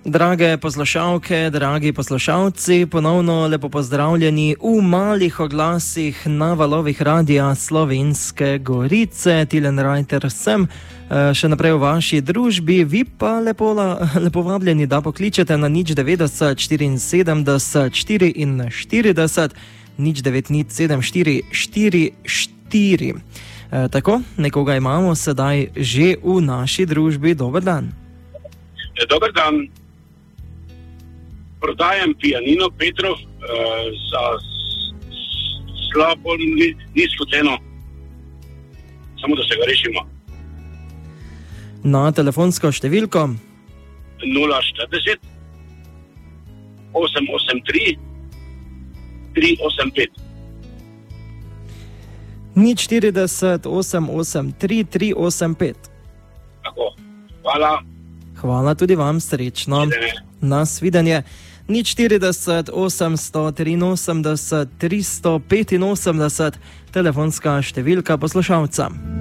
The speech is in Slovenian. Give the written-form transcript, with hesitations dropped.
Drage poslušalke, dragi poslušalci, ponovno lepo pozdravljeni v malih oglasih na valovih Radia Slovenske Gorice. Tilen Rajter sem, še naprej v vaši družbi, vi pa lepo vabljeni, da pokličete na 090 74 44 090 74 44. Tako, nekoga imamo sedaj že v naši družbi. Dober dan. Dober dan. Prodajam pianino Petrov za slabo nizko ceno. Samo da se ga rešimo. Na telefonsko številko 040 883 385. 040 883 385. Tako, hvala. Hvala tudi vam, srečno. Nasvidenje. 040 883 385, telefonska številka poslušalca.